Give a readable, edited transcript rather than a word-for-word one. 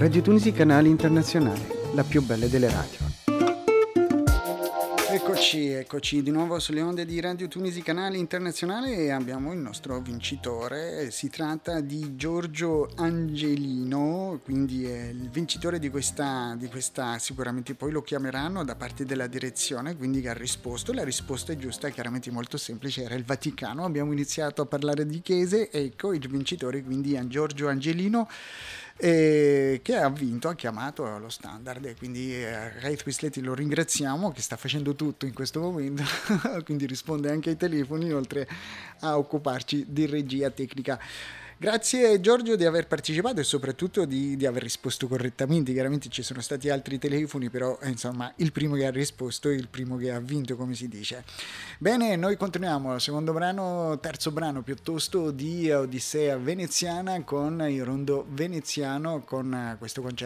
Radio Tunisi Canale Internazionale, la più bella delle radio. Eccoci di nuovo sulle onde di Radio Tunisi Canale Internazionale e abbiamo il nostro vincitore. Si tratta di Giorgio Angelino, quindi è il vincitore di questa sicuramente poi lo chiameranno da parte della direzione, quindi che ha risposto. La risposta è giusta, chiaramente molto semplice, era il Vaticano. Abbiamo iniziato a parlare di chiese, ecco il vincitore quindi è Giorgio Angelino, che ha chiamato lo standard, e quindi Ray Twisletti lo ringraziamo, che sta facendo tutto in questo momento quindi risponde anche ai telefoni oltre a occuparci di regia tecnica. Grazie Giorgio di aver partecipato e soprattutto di aver risposto correttamente. Chiaramente ci sono stati altri telefoni, però insomma il primo che ha risposto è il primo che ha vinto, come si dice. Bene, noi continuiamo il terzo brano piuttosto di Odissea veneziana con il rondo veneziano, con questo concerto